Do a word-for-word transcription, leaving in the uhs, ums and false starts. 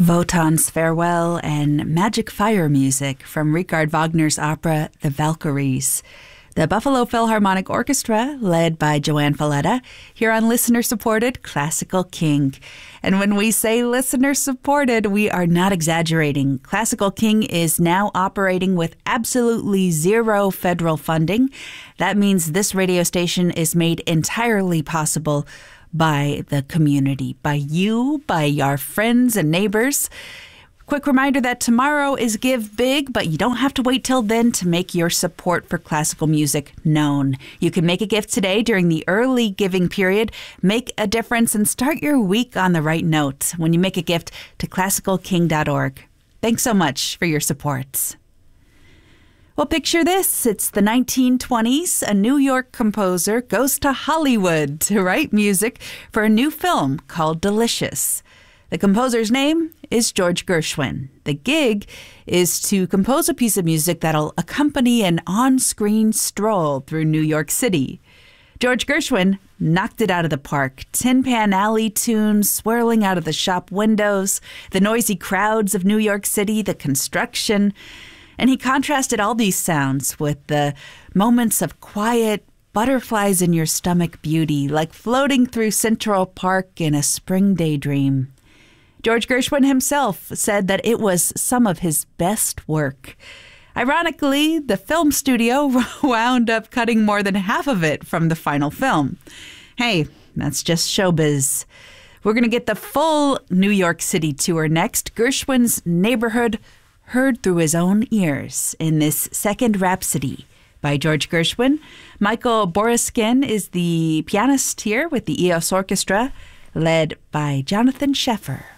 Wotan's Farewell and Magic Fire music from Richard Wagner's opera The Valkyries. The Buffalo Philharmonic Orchestra, led by Joanne Falletta, here on listener-supported Classical King. And when we say listener-supported, we are not exaggerating. Classical King is now operating with absolutely zero federal funding. That means this radio station is made entirely possible by the community, by you, by our friends and neighbors. Quick reminder that tomorrow is Give Big, but you don't have to wait till then to make your support for classical music known. You can make a gift today during the early giving period. Make a difference and start your week on the right note when you make a gift to classical king dot org. Thanks so much for your support. Well, picture this. It's the nineteen twenties. A New York composer goes to Hollywood to write music for a new film called Delicious. The composer's name is George Gershwin. The gig is to compose a piece of music that'll accompany an on-screen stroll through New York City. George Gershwin knocked it out of the park. Tin Pan Alley tunes swirling out of the shop windows, the noisy crowds of New York City, the construction. And he contrasted all these sounds with the moments of quiet, butterflies in your stomach beauty, like floating through Central Park in a spring daydream. George Gershwin himself said that it was some of his best work. Ironically, the film studio wound up cutting more than half of it from the final film. Hey, that's just showbiz. We're going to get the full New York City tour next. Gershwin's Neighborhood heard through his own ears in this second Rhapsody by George Gershwin. Michael Boriskin is the pianist here with the E O S Orchestra, led by Jonathan Sheffer.